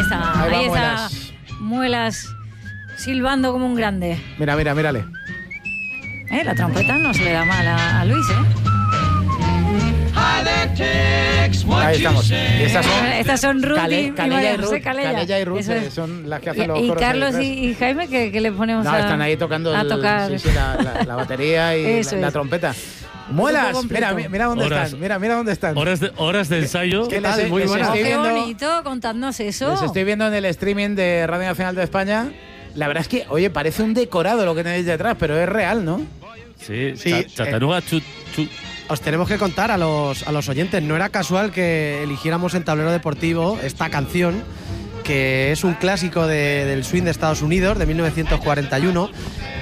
está. Ahí va Ahí está. Muelas. Muelas silbando como un grande. Mira, mírale. La trompeta no se le da mal a Luis, Ahí estamos. Y Estas son Ruth y Calella y Ruth. Calella. Calella y Ruth Eso es. son las que hacen los Y coros. Carlos detrás. y Jaime, que le ponemos No, están ahí tocando a tocar. la batería y Eso la es. trompeta. Muelas, mira dónde Horas. están. Mira dónde están. Horas de ensayo. ¿Qué Oh, estoy qué viendo? bonito, contadnos eso. Les estoy viendo en el streaming de Radio Nacional de España. La verdad es que, oye, parece un decorado lo que tenéis detrás, pero es real, ¿no? Sí, Sí, Chattanooga, Os tenemos que contar a los oyentes, no era casual que eligiéramos en Tablero Deportivo esta canción, que es un clásico del swing de Estados Unidos, de 1941,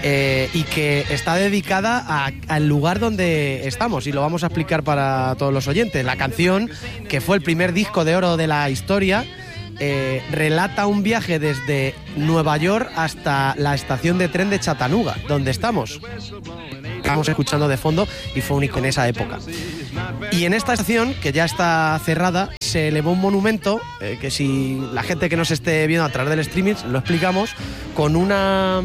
y que está dedicada al lugar donde estamos, y lo vamos a explicar para todos los oyentes. La canción, que fue el primer disco de oro de la historia, relata un viaje desde Nueva York hasta la estación de tren de Chattanooga, donde estamos. Estamos escuchando de fondo y fue único en esa época. Y en esta estación, que ya está cerrada, se elevó un monumento, que si la gente que nos esté viendo a través del streaming, lo explicamos, con una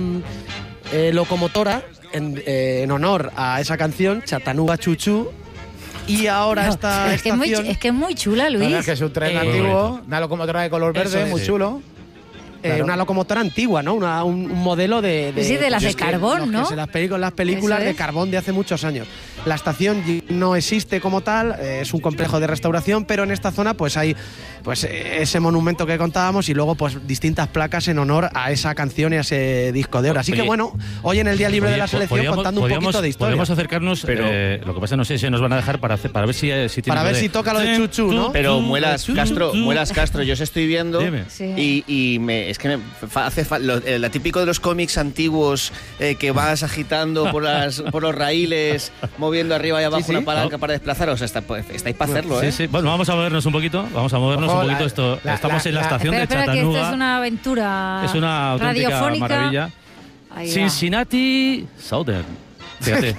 locomotora en honor a esa canción, Chattanooga Choo Choo. Y ahora esta es que estación... es muy chula, Luis. La verdad es que es un tren antiguo, una locomotora de color verde, Eso es. muy chulo. Claro. Una locomotora antigua, ¿no? Un modelo de Sí, de las de carbón, ¿no? Que se las con las películas Eso es. de carbón de hace muchos años. La estación no existe como tal, es un complejo de restauración, pero en esta zona pues hay pues ese monumento que contábamos y luego pues distintas placas en honor a esa canción y a ese disco de oro. Así que bueno, hoy en el día libre de la selección contando un poquito de historia. Podemos acercarnos, pero lo que pasa no sé si nos van a dejar para ver si tiene para ver si toca lo de Chuchu, ¿no? Pero Muelas Castro, yo os estoy viendo Sí. y es que hace lo típico de los cómics antiguos que vas agitando por los raíles, moviendo arriba y abajo una palanca para desplazaros. Estáis para hacerlo, ¿eh? Sí. Bueno, vamos a movernos un poquito. Estamos en la estación de Espera, que Chattanooga. esto es una aventura Es una auténtica radiofónica. maravilla. Ahí va. Cincinnati Southern. Fíjate.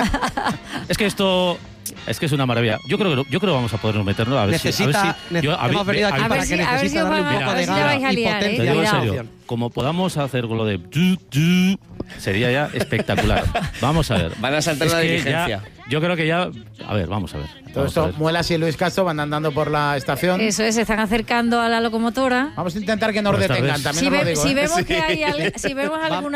Es que es una maravilla. Yo creo que vamos a poder meternos a ver hemos venido aquí para que necesita darle un poco de gana y potencia Te digo a en la serio, canción. como podamos hacer con lo de sería ya espectacular. Vamos a ver. Van a saltar la diligencia. Yo creo que ya... A ver, vamos a ver. Todo esto, Muelas y Luis Castro van andando por la estación. Eso es, se están acercando a la locomotora. Vamos a intentar que nos Buenas detengan, tardes. también Si os lo digo. vemos que hay si vemos algún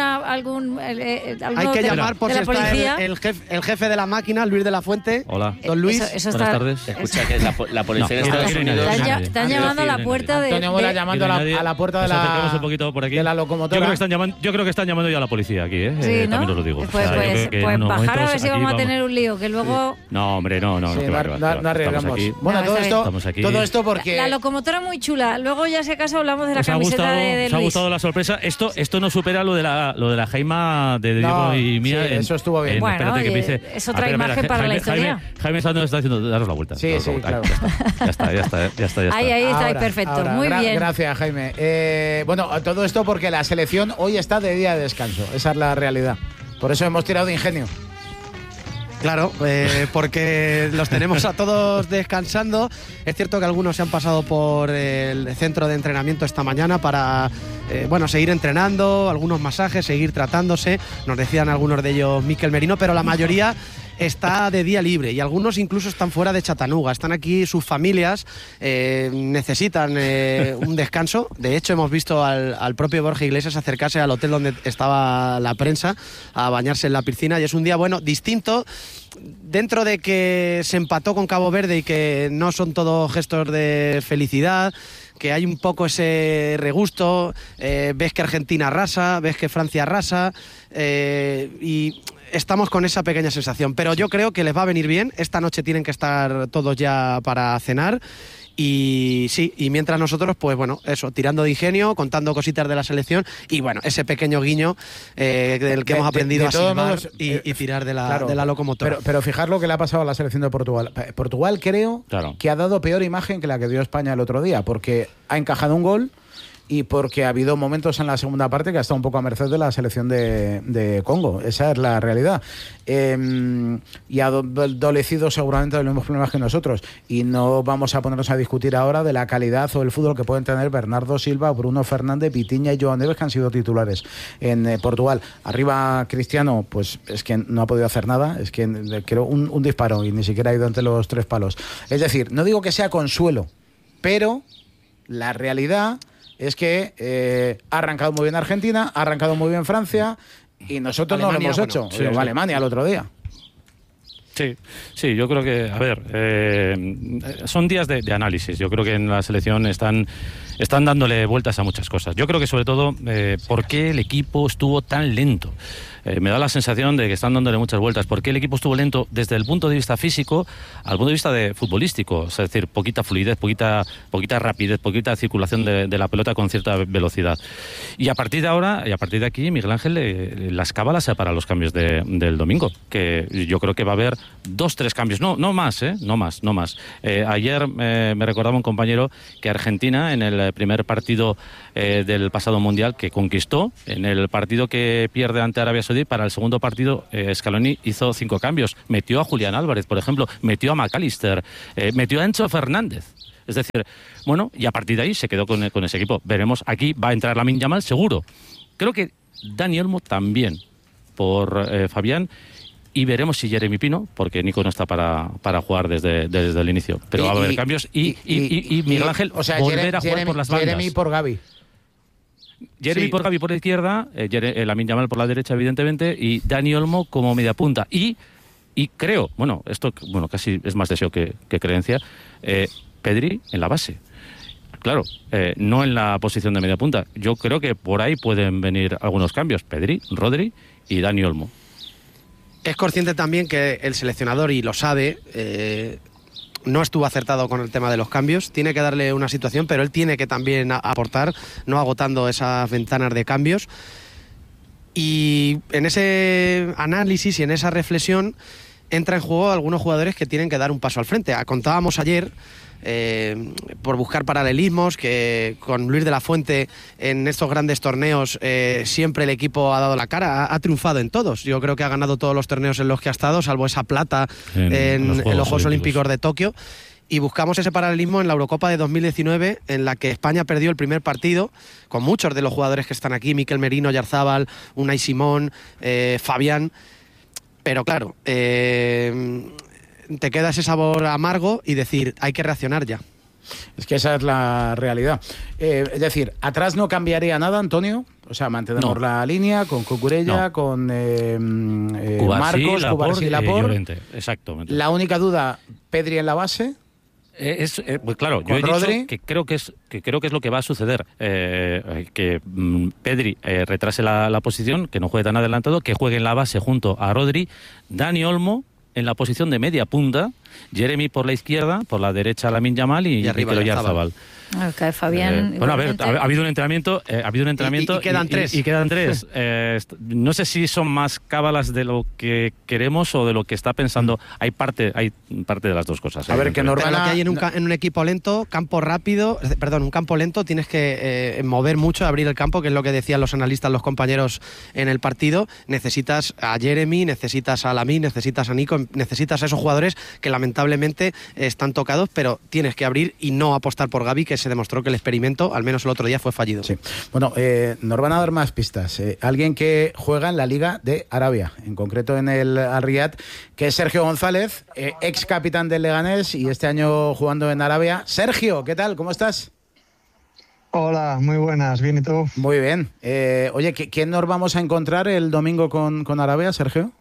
Hay que llamar por de si la policía. está el jefe de la máquina, Luis de la Fuente. Hola. Don Luis. Eso Buenas está, tardes. Escucha que la policía de No, Estados no, Unidos... Están llamando a la puerta de... Antonio Muelas llamando a la puerta de Nos acercamos un poquito por aquí. de la locomotora. Yo creo que están llamando ya a la policía aquí, ¿eh? Sí, ¿no? También os lo digo. Pues, O sea, yo creo que en unos bajar a ver momentos si aquí vamos a tener un lío, que luego... No, hombre, no. Sí, que va, que va, no estamos arriesgamos. aquí. Bueno, No, todo está bien. esto porque... La locomotora muy chula. Luego ya si acaso hablamos de la ¿Os ha camiseta gustado, de os ha Luis. gustado la sorpresa? Esto no supera lo de la Jaima de Diego y mía. sí, eso estuvo bien. Bueno, espérate, que oye, me dice, es otra imagen para la historia. Jaime Santos está diciendo, daros la vuelta. Sí, daros la sí, vuelta. claro. Ya está. Ahí está, Ahora, perfecto. ahora. Muy bien. Gracias, Jaime. Bueno, todo esto porque la selección hoy está de día de descanso. Esa es la realidad. Por eso hemos tirado de ingenio. Claro, porque los tenemos a todos descansando. Es cierto que algunos se han pasado por el centro de entrenamiento esta mañana para seguir entrenando, algunos masajes, seguir tratándose. Nos decían algunos de ellos Mikel Merino, pero la mayoría está de día libre y algunos incluso están fuera de Chattanooga. Están aquí sus familias, necesitan un descanso. De hecho, hemos visto al propio Borja Iglesias acercarse al hotel donde estaba la prensa a bañarse en la piscina y es un día, distinto. Dentro de que se empató con Cabo Verde y que no son todos gestos de felicidad, que hay un poco ese regusto, ves que Argentina arrasa, ves que Francia arrasa y estamos con esa pequeña sensación. Pero yo creo que les va a venir bien. Esta noche tienen que estar todos ya para cenar. Y sí, y mientras nosotros, tirando de ingenio, contando cositas de la selección y ese pequeño guiño del que hemos aprendido a silbar y tirar de la locomotora. Pero fijar lo que le ha pasado a la selección de Portugal. Portugal creo que ha dado peor imagen que la que dio España el otro día, porque ha encajado un gol y porque ha habido momentos en la segunda parte que ha estado un poco a merced de la selección de Congo. Esa es la realidad. Y ha adolecido seguramente de los mismos problemas que nosotros. Y no vamos a ponernos a discutir ahora de la calidad o el fútbol que pueden tener Bernardo Silva, Bruno Fernández, Vitinha y João Neves, que han sido titulares en Portugal. Arriba Cristiano, pues es que no ha podido hacer nada. Es que creo un disparo y ni siquiera ha ido entre los 3 palos. Es decir, no digo que sea consuelo, pero la realidad es que ha arrancado muy bien Argentina, ha arrancado muy bien Francia y nosotros Alemania, no lo hemos hecho. Sí, Alemania el otro día. Sí, yo creo que, a ver, son días de análisis. Yo creo que en la selección están dándole vueltas a muchas cosas. Yo creo que sobre todo, ¿por qué el equipo estuvo tan lento? Me da la sensación de que están dándole muchas vueltas. ¿Por qué el equipo estuvo lento desde el punto de vista físico al punto de vista de futbolístico? Es decir, poquita fluidez, poquita rapidez, poquita circulación de la pelota con cierta velocidad. Y a partir de ahora, y a partir de aquí, Miguel Ángel las cábalas para los cambios del domingo, que yo creo que va a haber 2-3 cambios, no más. Ayer me recordaba un compañero que Argentina, en el primer partido del pasado Mundial que conquistó, en el partido que pierde ante Arabia Saudí, para el segundo partido Scaloni hizo 5 cambios. Metió a Julián Álvarez, por ejemplo, metió a McAllister, metió a Enzo Fernández. Es decir, bueno, y a partir de ahí se quedó con ese equipo. Veremos, aquí va a entrar Lamine Yamal seguro. Creo que Dani Olmo también, por Fabián. Y veremos si Jeremy Pino, porque Nico no está para jugar desde el inicio. Pero va a haber cambios y Miguel Ángel, o sea, volver a jugar por las bandas. Jeremy por Gavi. Jeremy por Gavi por la izquierda, Lamine Yamal por la derecha, evidentemente, y Dani Olmo como media punta. Y creo, esto casi es más deseo que creencia, Pedri en la base. Claro, no en la posición de media punta. Yo creo que por ahí pueden venir algunos cambios. Pedri, Rodri y Dani Olmo. Es consciente también que el seleccionador, y lo sabe, no estuvo acertado con el tema de los cambios. Tiene que darle una situación, pero él tiene que también aportar, no agotando esas ventanas de cambios. Y en ese análisis y en esa reflexión entra en juego algunos jugadores que tienen que dar un paso al frente. Contábamos ayer, por buscar paralelismos, que con Luis de la Fuente en estos grandes torneos siempre el equipo ha dado la cara, ha triunfado en todos. Yo creo que ha ganado todos los torneos en los que ha estado, salvo esa plata en los Juegos Olímpicos de Tokio. Y buscamos ese paralelismo en la Eurocopa de 2019, en la que España perdió el primer partido, con muchos de los jugadores que están aquí, Mikel Merino, Oyarzábal, Unai Simón, Fabián. Pero claro, te queda ese sabor amargo y decir, hay que reaccionar ya. Es que esa es la realidad. Es decir, atrás no cambiaría nada, Antonio. O sea, mantenemos la línea con Cucurella, con Marcos, Cubarsí, Laporte. Exactamente. La única duda, Pedri en la base. Pues claro, yo he dicho que creo que es lo que va a suceder, que Pedri retrase la posición, que no juegue tan adelantado, que juegue en la base junto a Rodri, Dani Olmo en la posición de media punta, Jeremy por la izquierda, por la derecha Lamine Yamal y Mikel Oyarzábal. Okay, Fabián, bueno, a ver, ha habido un entramamiento, y quedan 3. Y quedan 3. No sé si son más cábalas de lo que queremos o de lo que está pensando. Hay parte de las dos cosas. A ver, que Pero lo que hay en un equipo lento, un campo lento, tienes que mover mucho, abrir el campo, que es lo que decían los analistas, los compañeros en el partido. Necesitas a Jeremy, necesitas a Lamine, necesitas a Nico, necesitas a esos jugadores que lamentablemente están tocados, pero tienes que abrir y no apostar por Gavi, que se demostró que el experimento, al menos el otro día, fue fallido. Sí. Bueno, nos van a dar más pistas. Alguien que juega en la Liga de Arabia, en concreto en el Al Riyad, que es Sergio González, ex capitán del Leganés y este año jugando en Arabia. Sergio, ¿qué tal? ¿Cómo estás? Hola, muy buenas. ¿Bien y tú? Muy bien. Oye, ¿quién nos vamos a encontrar el domingo con Arabia, Sergio?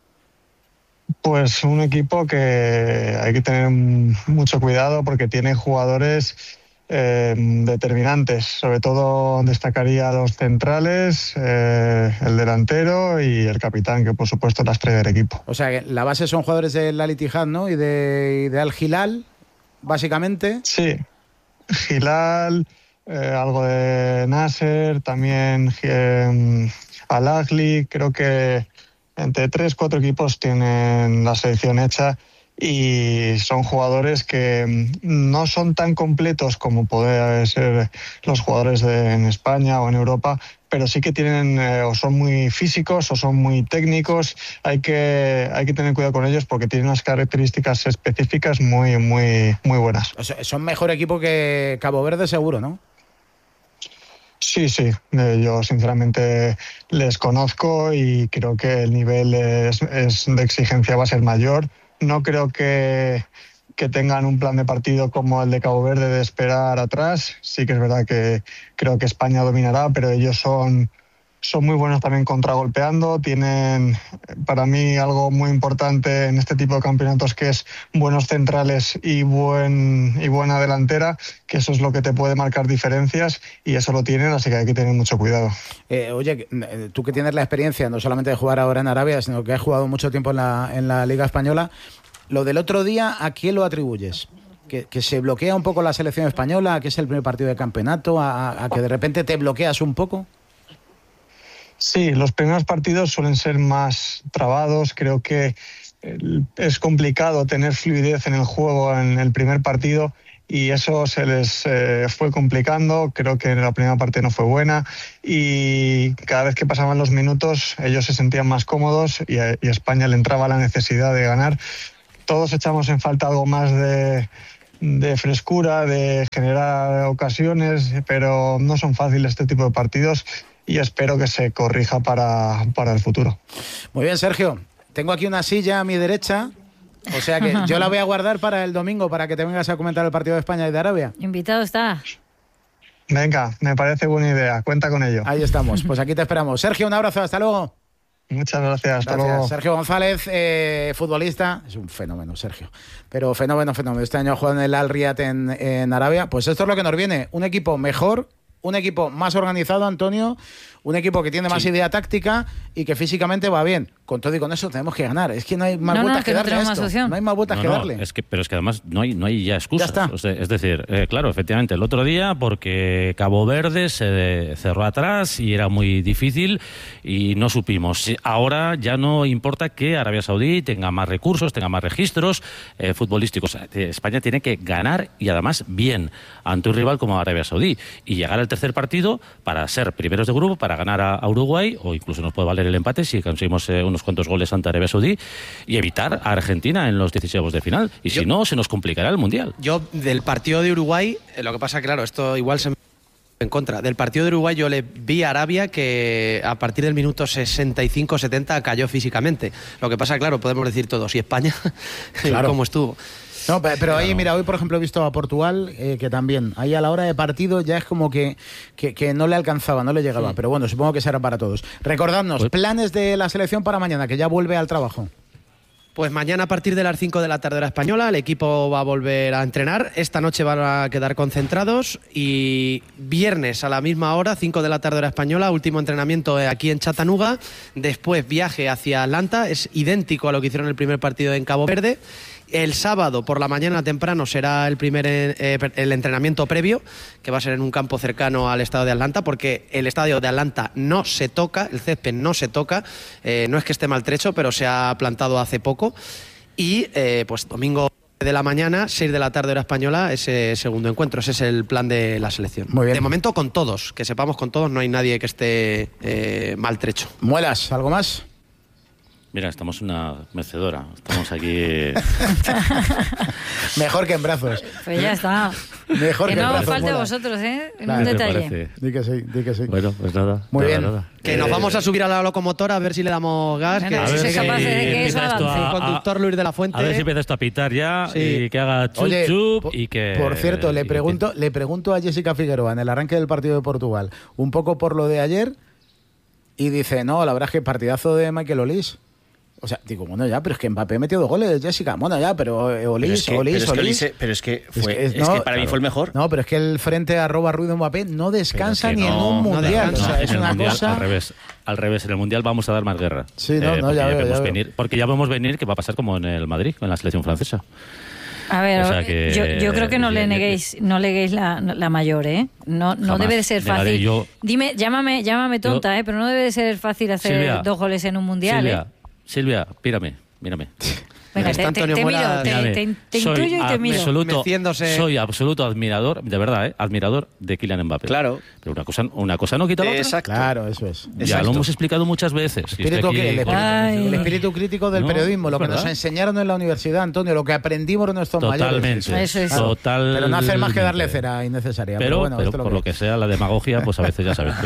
Pues un equipo que hay que tener mucho cuidado porque tiene jugadores determinantes. Sobre todo destacaría los centrales, el delantero y el capitán, que por supuesto es la estrella del equipo. O sea, que la base son jugadores del Al Ittihad, ¿no? Y de Al Hilal, básicamente. Sí, Hilal, algo de Nasser, también Al Ahly. Creo que entre 3-4 equipos tienen la selección hecha y son jugadores que no son tan completos como pueden ser los jugadores en España o en Europa, pero sí que tienen o son muy físicos o son muy técnicos. Hay que tener cuidado con ellos porque tienen unas características específicas muy buenas. O sea, son mejor equipo que Cabo Verde seguro, ¿no? Sí, yo sinceramente les conozco y creo que el nivel de exigencia va a ser mayor. No creo que tengan un plan de partido como el de Cabo Verde de esperar atrás. Sí que es verdad que creo que España dominará, pero ellos son muy buenos también contragolpeando. Tienen para mí algo muy importante en este tipo de campeonatos, que es buenos centrales y buena delantera, que eso es lo que te puede marcar diferencias, y eso lo tienen, así que hay que tener mucho cuidado. Oye, tú que tienes la experiencia no solamente de jugar ahora en Arabia, sino que has jugado mucho tiempo en la Liga Española, lo del otro día, ¿a quién lo atribuyes? ¿Que se bloquea un poco la selección española? ¿A que es el primer partido de campeonato? ¿A que de repente te bloqueas un poco? Sí, los primeros partidos suelen ser más trabados. Creo que es complicado tener fluidez en el juego en el primer partido y eso se les fue complicando. Creo que la primera parte no fue buena y cada vez que pasaban los minutos ellos se sentían más cómodos y a España le entraba la necesidad de ganar. Todos echamos en falta algo más de frescura, de generar ocasiones, pero no son fáciles este tipo de partidos y espero que se corrija para el futuro. Muy bien, Sergio. Tengo aquí una silla a mi derecha, o sea que yo la voy a guardar para el domingo, para que te vengas a comentar el partido de España y de Arabia. Invitado está. Venga, me parece buena idea. Cuenta con ello. Ahí estamos. Pues aquí te esperamos. Sergio, un abrazo. Hasta luego. Muchas gracias. Hasta luego. Sergio González, futbolista. Es un fenómeno, Sergio. Pero fenómeno. Este año juega en el Al Riyad en Arabia. Pues esto es lo que nos viene. Un equipo mejor, un equipo más organizado, Antonio, un equipo que tiene más idea táctica y que físicamente va bien. Con todo y con eso tenemos que ganar. Es que no hay más vueltas que darle a esto. No hay más vueltas que darle. Pero es que además no hay ya excusas. Ya está. O sea, es decir, claro, efectivamente, el otro día, porque Cabo Verde se cerró atrás y era muy difícil y no supimos. Ahora ya no importa que Arabia Saudí tenga más recursos, tenga más registros futbolísticos. España tiene que ganar y además bien ante un rival como Arabia Saudí y llegar al tercer partido para ser primeros de grupo, para ganar a Uruguay, o incluso nos puede valer el empate si conseguimos unos cuantos goles ante Arabia Saudí, y evitar a Argentina en los 16avos de final. Y si no, se nos complicará el Mundial. Yo, del partido de Uruguay, lo que pasa, claro, esto igual se me en contra. Del partido de Uruguay yo le vi a Arabia que a partir del minuto 65-70 cayó físicamente. Lo que pasa, claro, podemos decir todos, y España, claro, cómo estuvo. No, pero ahí, mira, hoy por ejemplo he visto a Portugal, que también, ahí a la hora de partido ya es como que no le alcanzaba, no le llegaba, pero bueno, supongo que será para todos. Recordadnos, planes de la selección para mañana, que ya vuelve al trabajo. Pues mañana a partir de las 5 de la tarde hora española el equipo va a volver a entrenar. Esta noche van a quedar concentrados y viernes a la misma hora, 5 de la tarde hora española, último entrenamiento aquí en Chattanooga. Después viaje hacia Atlanta, es idéntico a lo que hicieron el primer partido en Cabo Verde. El sábado por la mañana temprano será el entrenamiento previo, que va a ser en un campo cercano al estadio de Atlanta, porque el estadio de Atlanta no se toca, el césped no se toca, no es que esté maltrecho, pero se ha plantado hace poco. Y pues domingo de la mañana, 6 de la tarde hora española, ese segundo encuentro. Ese es el plan de la selección. Muy bien. De momento con todos, que sepamos con todos, no hay nadie que esté maltrecho. Muelas, ¿algo más? Mira, estamos en una mecedora. Estamos aquí... Mejor que en brazos. Pues ya está. Mejor que no en brazos. falte vosotros, ¿eh? En Claro, un detalle. Di que sí. Bueno, pues nada. Muy bien. Nada. Que nos vamos a subir a la locomotora a ver si le damos gas. Bueno, Que si es capaz de que eso empieza esto avance. el conductor Luis de la Fuente. A ver si empieza esto a pitar ya, Sí. y que haga chup Oye, chup y que... Por cierto, le pregunto a Jessica Figueroa en el arranque del partido de Portugal, un poco por lo de ayer, y dice, no, la verdad es que partidazo de Michael Olise. O sea, digo, bueno, ya, pero es que Mbappé metió 2 goles, Jessica. Bueno, ya, pero Olise. Pero es que para mí fue el mejor. No, pero es que el frente @ Ruiz de Mbappé no descansa ni en un mundial. descansa. O sea, es en el una mundial, cosa... Al revés, en el Mundial vamos a dar más guerra. Sí, no, porque ya veo, vemos ya veo. venir, porque ya vemos venir que va a pasar como en el Madrid, en la selección francesa. A ver, O sea que- yo creo que no le neguéis la mayor, ¿eh? No Jamás debe de ser negaré fácil. yo. Dime, llámame tonta, pero no debe de ser fácil hacer Silvia, 2 goles en un mundial, Silvia, mírame. Venga, Está Antonio te miro, Molas. te intuyo y te miro. Soy absoluto admirador, de verdad, admirador de Kylian Mbappé. Claro. Pero una cosa no quita la otra. Exacto. Claro, eso es. Ya Exacto. lo hemos explicado muchas veces. El espíritu crítico del periodismo, lo que nos enseñaron en la universidad, Antonio, lo que aprendimos en nuestros mayores. Eso es. Total. Pero no hacer más que darle cera innecesaria. Pero bueno, esto por lo que sea, la demagogia, pues a veces ya sabes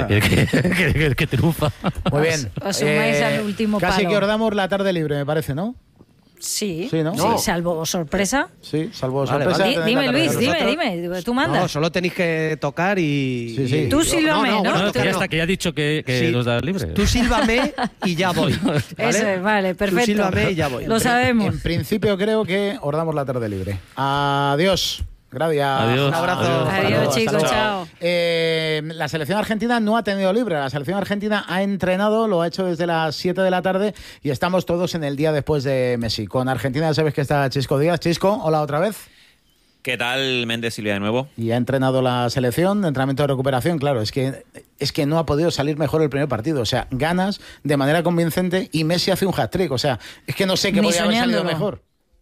que triunfa. Muy bien. Os sumáis al último Casi palo. que os damos la tarde libre, me parece, ¿no? Sí, Sí, ¿no? sí, salvo sorpresa. Sí, salvo Vale, sorpresa. vale. tenéis Dime, la tarde Luis, libre. dime, tú mandas. No, solo tenéis que tocar y... Sí, sí. Tú sílvame, ¿no? bueno, Que ya está, que ya ha dicho que Sí. nos da libre. Tú sílvame y ya voy. ¿vale? Eso es, vale, perfecto. Tú sílvame y ya voy. Lo sabemos. En principio creo que os damos la tarde libre. Adiós. Gracias. Adiós. Un abrazo. Adiós, Hasta luego, chicos, hasta chao. luego. La selección argentina no ha tenido libre. La selección argentina ha entrenado, lo ha hecho desde las 7 de la tarde y estamos todos en el día después de Messi. Con Argentina ya sabes que está Chisco Díaz. Chisco, hola otra vez. ¿Qué tal, Méndez Silvia, de nuevo? Y ha entrenado la selección, entrenamiento de recuperación. Claro, es que no ha podido salir mejor el primer partido. O sea, ganas de manera convincente y Messi hace un hat-trick. O sea, es que no sé qué Ni podría haber salido soñándolo. mejor.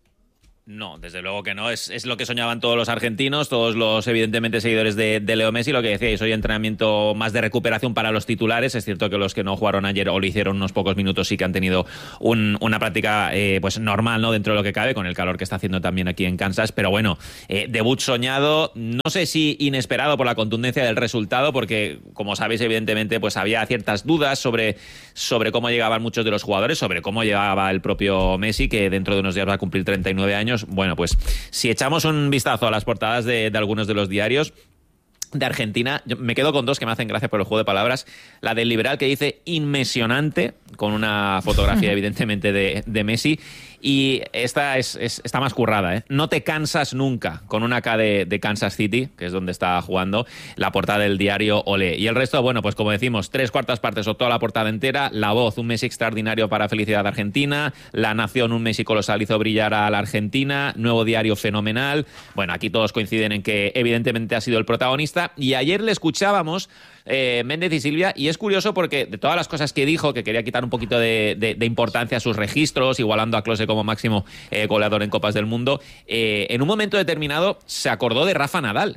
No, desde luego que no. Es lo que soñaban todos los argentinos, todos los, evidentemente, seguidores de Leo Messi. Lo que decíais, hoy entrenamiento más de recuperación para los titulares. Es cierto que los que no jugaron ayer o lo hicieron unos pocos minutos sí que han tenido una práctica pues normal, ¿no? Dentro de lo que cabe, con el calor que está haciendo también aquí en Kansas. Pero bueno, debut soñado, no sé si inesperado por la contundencia del resultado, porque, como sabéis, evidentemente, pues había ciertas dudas sobre cómo llegaban muchos de los jugadores, sobre cómo llegaba el propio Messi, que dentro de unos días va a cumplir 39 años. Bueno, pues si echamos un vistazo a las portadas de algunos de los diarios de Argentina, yo me quedo con dos que me hacen gracia por el juego de palabras. La del Liberal, que dice inmesionante, con una fotografía evidentemente de Messi, y esta está más currada, ¿eh? No te cansas nunca, con una K de Kansas City, que es donde está jugando, la portada del diario Olé. Y el resto, bueno, pues como decimos, 3/4 partes o toda la portada entera. La Voz, un Messi extraordinario para felicidad argentina. La Nación, un Messi colosal hizo brillar a la Argentina. Nuevo Diario, fenomenal. Bueno, aquí todos coinciden en que evidentemente ha sido el protagonista. Y ayer le escuchábamos, Méndez y Silvia, y es curioso porque de todas las cosas que dijo, que quería quitar un poquito de importancia a sus registros, igualando a Klose como máximo goleador en Copas del Mundo, en un momento determinado se acordó de Rafa Nadal.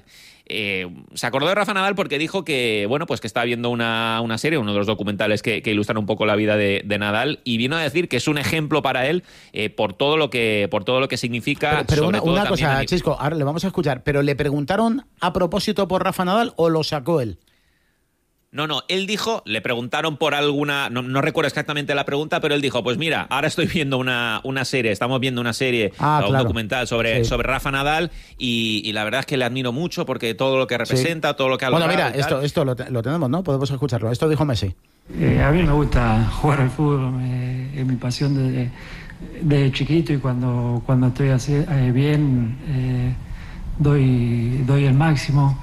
Se acordó de Rafa Nadal porque dijo que, bueno, pues que estaba viendo una serie, uno de los documentales que ilustran un poco la vida de Nadal, y vino a decir que es un ejemplo para él por todo lo que significa. Pero sobre todo una también cosa, Chisco, ahora le vamos a escuchar, pero ¿le preguntaron a propósito por Rafa Nadal o lo sacó él? No, él dijo, le preguntaron por alguna, no recuerdo exactamente la pregunta, pero él dijo, pues mira, ahora estoy viendo una serie, estamos viendo una serie, un documental sobre Rafa Nadal, y la verdad es que le admiro mucho porque todo lo que representa, todo lo que ha logrado. Bueno, mira, esto lo tenemos, ¿no? Podemos escucharlo. Esto dijo Messi. A mí me gusta jugar al fútbol, es mi pasión desde chiquito, y cuando estoy bien, doy el máximo.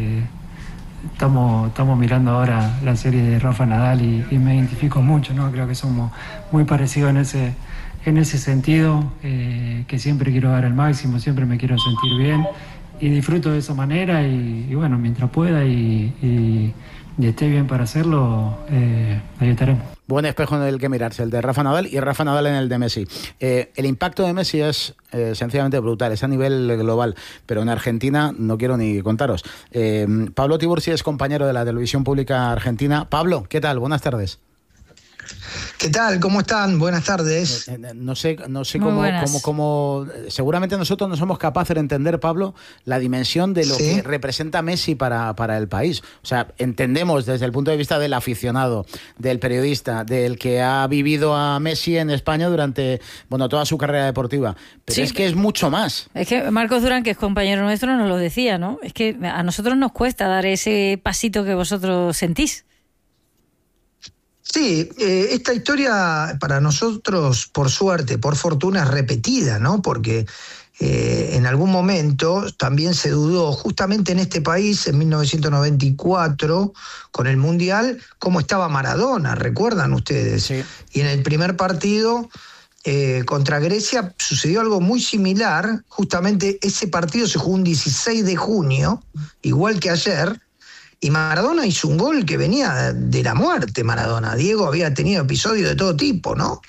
Estamos mirando ahora la serie de Rafa Nadal y me identifico mucho, ¿no? Creo que somos muy parecidos en ese sentido, que siempre quiero dar el máximo, siempre me quiero sentir bien y disfruto de esa manera, y bueno, mientras pueda y esté bien para hacerlo, ahí estaremos. Buen espejo en el que mirarse, el de Rafa Nadal y Rafa Nadal en el de Messi. El impacto de Messi es sencillamente brutal, es a nivel global, pero en Argentina no quiero ni contaros. Pablo Tiburci es compañero de la televisión pública argentina. Pablo, ¿qué tal? Buenas tardes. ¿Qué tal? ¿Cómo están? Buenas tardes. No sé cómo seguramente nosotros no somos capaces de entender, Pablo, la dimensión de lo que representa Messi para el país. O sea, entendemos desde el punto de vista del aficionado, del periodista, del que ha vivido a Messi en España durante toda su carrera deportiva. Pero es que es mucho más. Es que Marcos Durán, que es compañero nuestro, nos lo decía, ¿no? Es que a nosotros nos cuesta dar ese pasito que vosotros sentís. Sí, esta historia para nosotros, por suerte, por fortuna, es repetida, ¿no? Porque en algún momento también se dudó, justamente en este país, en 1994, con el Mundial, cómo estaba Maradona, ¿recuerdan ustedes? Sí. Y en el primer partido contra Grecia sucedió algo muy similar. Justamente ese partido se jugó un 16 de junio, igual que ayer, y Maradona hizo un gol que venía de la muerte. Maradona, Diego había tenido episodios de todo tipo, ¿no?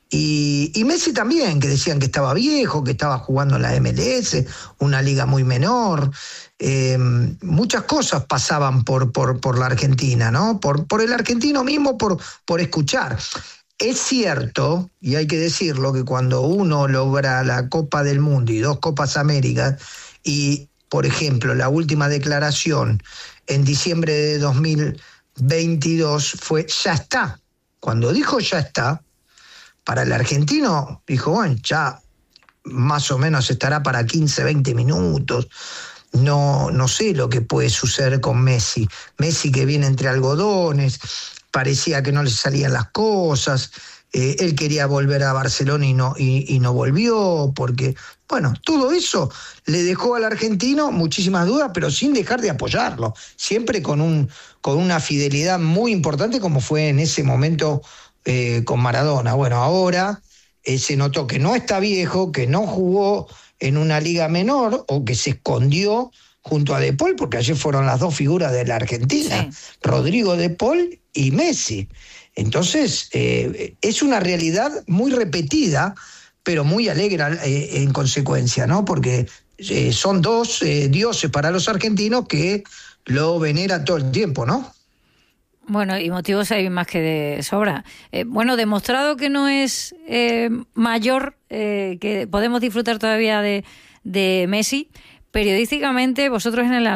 Y Messi también, que decían que estaba viejo, que estaba jugando en la MLS, una liga muy menor. Muchas cosas pasaban por la Argentina, ¿no? Por el argentino mismo, por escuchar. Es cierto, y hay que decirlo, que cuando uno logra la Copa del Mundo y 2 Copas Américas, y, por ejemplo, la última declaración en diciembre de 2022 fue ya está. Cuando dijo ya está, para el argentino dijo, bueno, ya más o menos estará para 15, 20 minutos. No sé lo que puede suceder con Messi. Messi que viene entre algodones, parecía que no le salían las cosas. Él quería volver a Barcelona y no volvió, porque, bueno, todo eso le dejó al argentino muchísimas dudas, pero sin dejar de apoyarlo, siempre con una fidelidad muy importante, como fue en ese momento con Maradona. Bueno, ahora se notó que no está viejo, que no jugó en una liga menor o que se escondió junto a De Paul, porque ayer fueron las 2 figuras de la Argentina, sí. Rodrigo De Paul y Messi. Entonces, es una realidad muy repetida, pero muy alegre en consecuencia, ¿no? Porque son 2 dioses para los argentinos que lo veneran todo el tiempo, ¿no? Bueno, y motivos hay más que de sobra. Bueno, demostrado que no es mayor, que podemos disfrutar todavía de Messi, periodísticamente vosotros en el